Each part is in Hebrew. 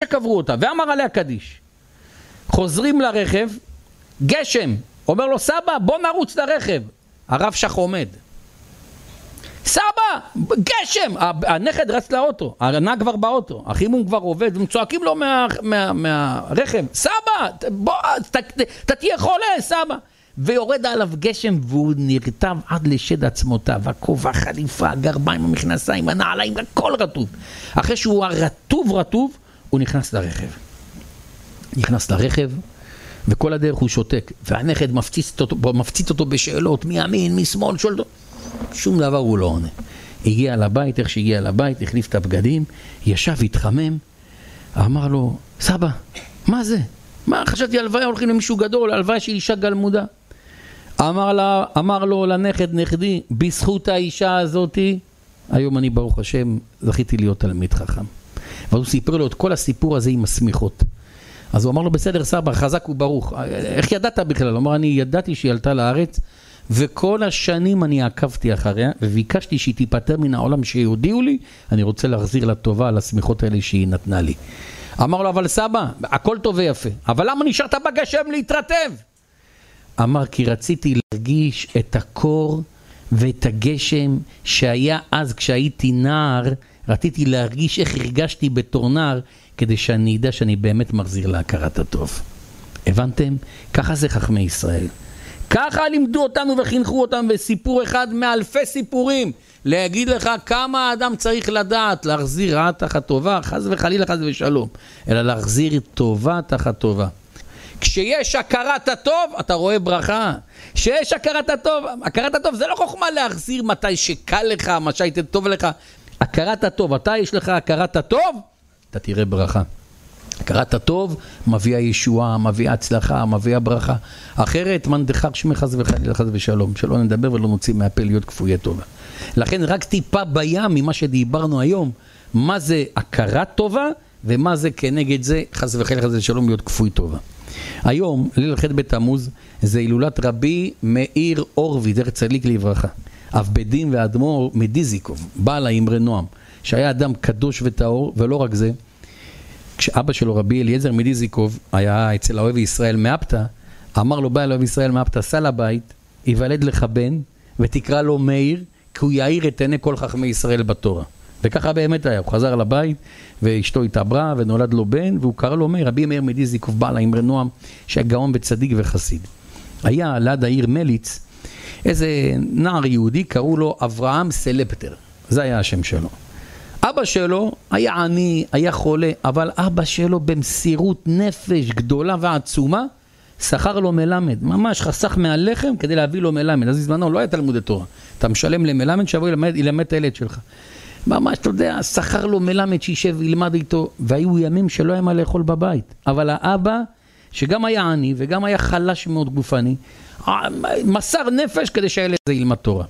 שקברו אותה, ואמר עליה קדיש. חוזרים לרכב, גשם, אומר לו סבא בוא נרוץ לרכב. הרב שך עומד. סבא, גשם! הנכד רץ לאוטו, הנהג כבר באוטו, החימום כבר עובד, והם צועקים לו מהרכב, סבא, בוא, אתה תהיה חולה, סבא. ויורד עליו גשם, והוא נרטב עד לשד עצמותיו, הכובע, חליפה, הגרביים, המכנסיים, הנעליים, הכל רטוב. אחרי שהוא רטוב, הוא נכנס לרכב, וכל הדרך הוא שותק, והנכד מפציץ אותו בשאלות, מימין, משמאל, שואל אותו. שום דבר הוא לא עונה. הגיע לבית, איך שהגיע לבית, החליף את הבגדים, ישב, התחמם, אמר לו, סבא, מה זה? מה, חשבתי הלוויה הולכים למישהו גדול, הלוויה של אישה גלמודה. אמר לו לנכד, נכדי, בזכות האישה הזאת, היום אני ברוך השם, זכיתי להיות תלמיד חכם. ואז הוא סיפר לו את כל הסיפור הזה עם הסמיכות. אז הוא אמר לו, בסדר סבא, חזק וברוך. איך ידעת בכלל? הוא אמר, אני ידעתי שהיא עלתה לארץ, וכל השנים אני עקבתי אחריה, וביקשתי שהיא תיפטר מן העולם שיודיעו לי, אני רוצה להחזיר לה טובה על הסמיכות האלה שהיא נתנה לי. אמר לו, אבל סבא, הכל טוב ויפה, אבל למה נשארת בגשם להתרטב? אמר, כי רציתי להרגיש את הקור ואת הגשם שהיה אז כשהייתי נער, רציתי להרגיש איך הרגשתי בתור נער, כדי שאני ידע שאני באמת מחזיר להכרת הטוב. הבנתם? ככה זה חכמי ישראל. ככה לימדו אותנו וחינכו אותנו, וסיפור אחד מאלפי סיפורים, להגיד לך כמה האדם צריך לדעת, להחזיר רעה תחת טובה, חס וחלילה חס ושלום, אלא להחזיר טובה תחת טובה. כשיש הכרת הטוב, אתה רואה ברכה. כשיש הכרת הטוב זה לא חוכמה להחזיר מתי שקל לך, מתי טוב לך. הכרת הטוב, אתה יש לך הכרת הטוב, אתה תראה ברכה. הכרת הטוב מביאה ישועה, מביאה הצלחה, מביאה ברכה. אחרת מנדחר שמך חס וחלילה חס ושלום, שלא נדבר ולא נוציא מהפה להיות כפויי טובה. לכן רק טיפה בים ממה שדיברנו היום, מה זה הכרת טובה ומה זה כנגד זה חס וחלילה חס ושלום להיות כפוי טובה. היום ליל ח' בתמוז זה הילולת רבי מאיר אורוביץ זכר צדיק לברכה, אב בית דין ואדמו"ר מדיזיקוב, בעל האמרי נועם, שהיה אדם קדוש וטהור. ולא רק זה, כשאבא שלו רבי אליעזר מדיזיקוב היה אצל האוהב ישראל מאפתא, אמר לו בעל האוהב ישראל מאפתא, סע לבית, יוולד לך בן ותקרא לו מאיר, כי הוא יאיר את עיני כל חכמי ישראל בתורה. וככה באמת היה, הוא חזר לבית ואשתו התעברה ונולד לו בן, והוא קרא לו מאיר, רבי מאיר מדיזיקוב, בעל האמרי נועם, שהיה גאון וצדיק וחסיד. היה ליד העיר מליץ איזה נער יהודי, קראו לו אברהם סלפטר, זה היה השם שלו. אבא שלו היה עני, היה חולה, אבל אבא שלו במסירות נפש גדולה ועצומה, שכר לו מלמד, ממש חסך מהלחם כדי להביא לו מלמד. אז בזמנו לא היה תלמודי תורה, אתה משלם למלמד שבוא ילמד את הילד שלך. ממש, אתה יודע, שכר לו מלמד שישב וילמד איתו, והיו ימים שלא היה מה לאכול בבית. אבל האבא, שגם היה עני וגם היה חלש מאוד גופני, מסר נפש כדי שהילד הזה ילמד תורה.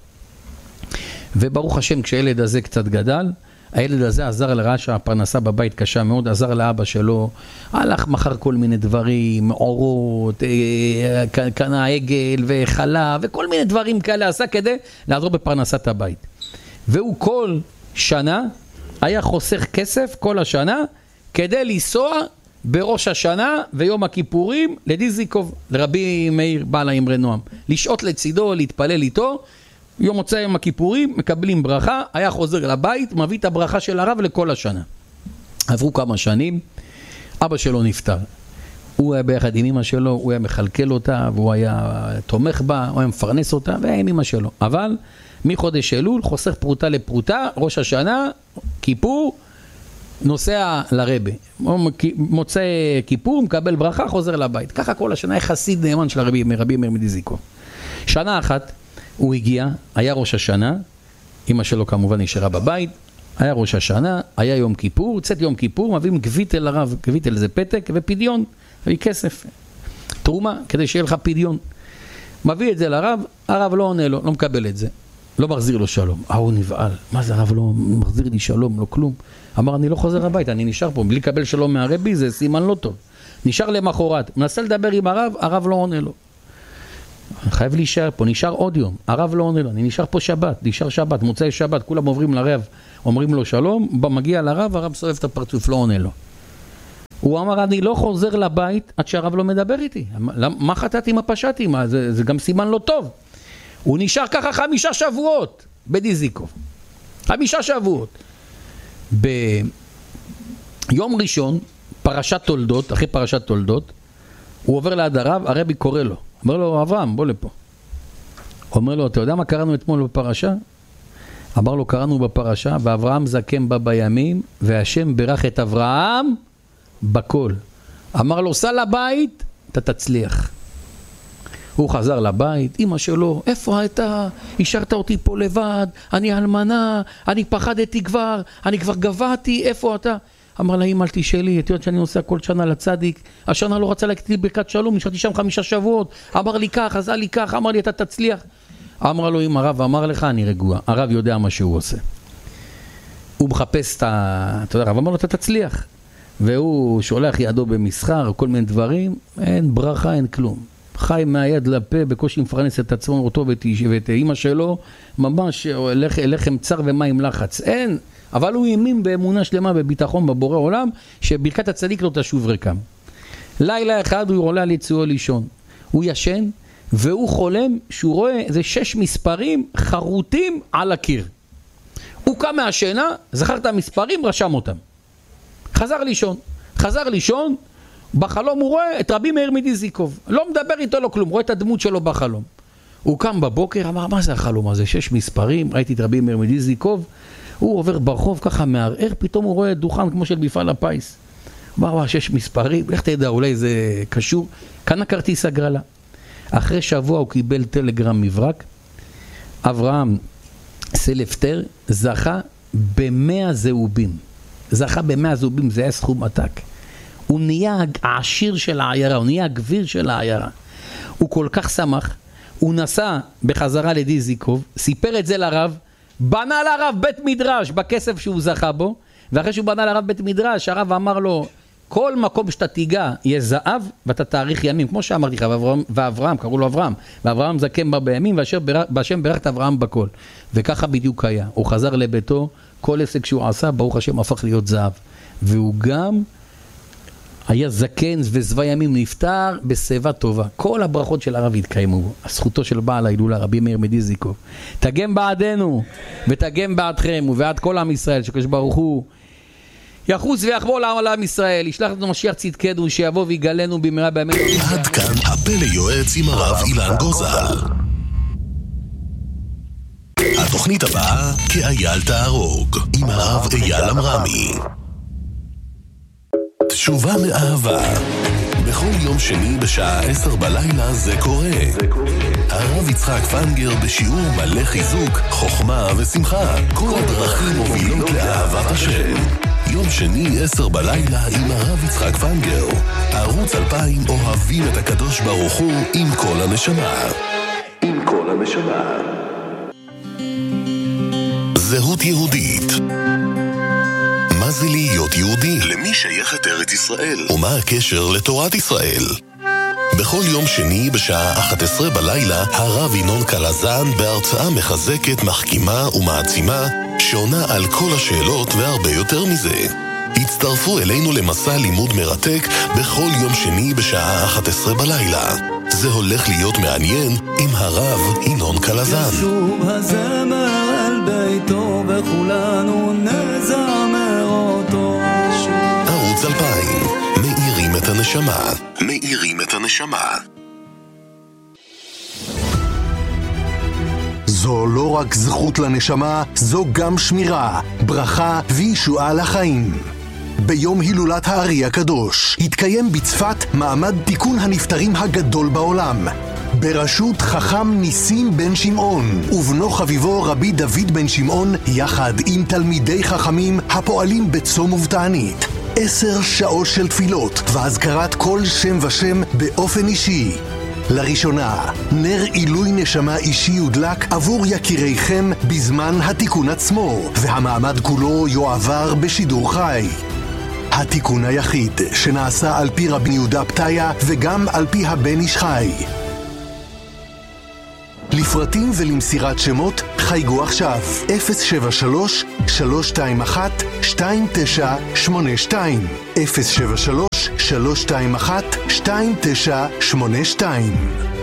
וברוך השם, כשהילד הזה קצת גדל, הילד הזה עזר לראה שהפרנסה בבית קשה מאוד, עזר לאבא שלו, הלך מחר כל מיני דברים, אורות, קנה עגל וחלב וכל מיני דברים כאלה עשה כדי לעזור בפרנסת הבית. והוא כל שנה היה חוסך כסף כל השנה כדי לנסוע בראש השנה ויום הכיפורים לדיזיקוב, לרבי מאיר בעל האמרי נועם, לשעות לצידו, להתפלל איתו. יום מוצא יום הכיפורים, מקבלים ברכה, היה חוזר לבית, מביא את הברכה של הרב לכל השנה. עברו כמה שנים, אבא שלו נפטר. הוא היה ביחד עם אמא שלו, הוא היה מחלקל אותה, והוא היה תומך בה, הוא היה מפרנס אותה, והיה עם אמא שלו. אבל מחודש אלול, חוסך פרוטה לפרוטה, ראש השנה, כיפור, נוסע לרבי. מוצא כיפור, מקבל ברכה, חוזר לבית. ככה כל השנה היה חסיד נאמן של רבי מאיר מדיזיקוב. שנה אחת, הוא הגיע, היה ראש השנה, אמא שלו כמובן נשארה בבית, היה ראש השנה, היה יום כיפור, צאת יום כיפור, מביאים גביטל לרב, גביטל זה פתק ופדיון, מביא כסף, תרומה, כדי שיהיה לך פדיון. מביא את זה לרב, הרב לא עונה לו, לא מקבל את זה, לא מחזיר לו שלום. הוא נבעל, מה זה הרב לא מחזיר לי שלום, לא כלום. אמר, אני לא חוזר הבית, אני נשאר פה, בלי לקבל שלום מהרבי, זה סימן לא טוב. נשאר למחרת, מנסה לדבר עם הרב, הרב לא עונה לו. חייב להישאר פה, נשאר עוד יום, הרב לא עונה לו, אני נשאר פה שבת, נשאר שבת, מוצאי שבת, כולם עוברים לרב, אומרים לו שלום, מגיע לרב, הרב סובב את הפרצוף, לא עונה לו. הוא אמר, אני לא חוזר לבית עד שהרב לא מדבר איתי. מה חטאתי מה פשעתי? זה גם סימן לא טוב. הוא נשאר ככה 5 שבועות בדיזיקוב. 5 שבועות. ביום ראשון, פרשת תולדות, אחרי פרשת תולדות, הוא עובר ליד הרבי קורא לו. אומר לו, אברהם, בוא לפה. אומר לו, אתה יודע מה קראנו אתמול בפרשה? אמר לו, קראנו בפרשה, ואברהם זקן בה בימים, והשם ברך את אברהם בכל. אמר לו, סע לבית, אתה תצליח. הוא חזר לבית, אמא שלו, איפה הייתה? השארת אותי פה לבד, אני אלמנה, אני פחדתי כבר, אני כבר גבעתי, איפה אתה? אמר לה, אמא, אל תשאלי, את יודעת שאני עושה כל שנה לצדיק, השנה לא רצה להקטיר ברכת שלום, נשארתי שם 5 שבועות, אמר לי כך, עשה לי כך, אמר לי, אתה תצליח. אמר לו, אם הרב אמר לך, אני רגוע, הרב יודע מה שהוא עושה. הוא מחפש אתה יודע, הרב אמר לו, אתה תצליח. והוא שולח ידו במסחר, כל מיני דברים, אין ברכה, אין כלום. חי מהיד לפה, בקושי מפרנס את עצמו אותו ואת אמא שלו, ממש לחם צר ומים לחץ. אין, אבל הוא האמין באמונה שלמה, בביטחון בבורא עולם, שברכת הצדיק לא תשוב ריקם. לילה אחד הוא עולה על יצאו לישון. הוא ישן, והוא חולם שהוא רואה איזה 6 מספרים חרוטים על הקיר. הוא קם מהשינה, זכר את המספרים, רשם אותם. חזר לישון, בחלום הוא רואה את רבי מאיר מדיזיקוב. לא מדבר איתו לא כלום, רואה את הדמות שלו בחלום. הוא קם בבוקר, אמר, מה זה החלום הזה? 6 מספרים, ראיתי את רבי מאיר מדיזיקוב. הוא עובר ברחוב ככה מערער, פתאום הוא רואה דוכן כמו של מפעל הפיס. אמר, 6 מספרים, לך תדע, אולי זה קשור. קנה כרטיס הגרלה. אחרי שבוע הוא קיבל טלגרם מברק. אברהם סלפטר זכה ב100 זהובים. זכה ב100 זהובים, זה היה סכום עתק. הוא נהיה העשיר של העיירה, הוא נהיה הגביר של העיירה. הוא כל כך שמח, הוא נסע בחזרה לדיזיקוב, סיפר את זה לרב, בנה לרב בית מדרש בכסף שהוא זכה בו, ואחרי שהוא בנה לרב בית מדרש, הרב אמר לו, כל מקום שאתה תיגע יהיה זהב, ואתה תאריך ימים, כמו שאמרתי לך, ואברהם, קראו לו אברהם, ואברהם זקן בה בימים, והשם ברך את אברהם בכל. וככה בדיוק היה. הוא חזר לביתו, כל עסק שהוא עשה, ברוך השם הפך להיות זהב. והוא גם היה זקן וזבע ימים, נפטר בשיבה טובה. כל הברכות של הרב התקיימו. זכותו של בעל ההילולה, רבי מאיר מדיזיקוב. תגם בעדנו, ותגם בעדכם, ובעד כל עם ישראל, שקדוש ברוך הוא יחוס ויחבור לעם ישראל, ישלח לנו משיח צדקנו, שיבוא ויגלנו במהרה בימינו. עד כאן הפלא יועץ עם הרב אילן גוזל. התוכנית הבאה, כאייל תהרוג, עם הרב אייל אמרמי. תשובה מאהבה. בכל יום שני בשעה 10 בלילה זה קורה. הרב יצחק פנגר בשיעור מלא חיזוק, חוכמה ושמחה. כל הדרכים מובילות לאהבת השם. יום שני 10 בלילה עם הרב יצחק פנגר. ערוץ 2000 אוהבים את הקדוש ברוך הוא עם כל הנשמה. עם כל הנשמה. זהות יהודית. מה זה להיות יהודי? למי שייכת ארץ ישראל? ומה הקשר לתורת ישראל? בכל יום שני בשעה 11 בלילה, הרב ינון קלזן בהרצאה מחזקת, מחכימה ומעצימה, שעונה על כל השאלות והרבה יותר מזה. הצטרפו אלינו למסע לימוד מרתק בכל יום שני בשעה 11 בלילה. זה הולך להיות מעניין עם הרב ינון קלזן. ישוב הזמר אל ביתו וכולנו נזמר אותו. ערוץ 2000, מאירים את הנשמה. מאירים את הנשמה. זו לא רק זכות לנשמה, זו גם שמירה, ברכה וישועה לחיים. ביום הילולת הארי הקדוש התקיים בצפת מעמד תיקון הנפטרים הגדול בעולם. בראשות חכם ניסים בן שמעון ובנו חביבו רבי דוד בן שמעון, יחד עם תלמידי חכמים הפועלים בצום ובתענית. 10 שעות של תפילות והזכרת כל שם ושם באופן אישי. לראשונה, נר עילוי נשמה אישי יודלק עבור יקיריכם בזמן התיקון עצמו, והמעמד כולו יועבר בשידור חי. התיקון היחיד שנעשה על פי רבי יהודה פתיה וגם על פי הבן איש חי. לפרטים ולמסירת שמות חייגו עכשיו 073-321-2982 073-321-2982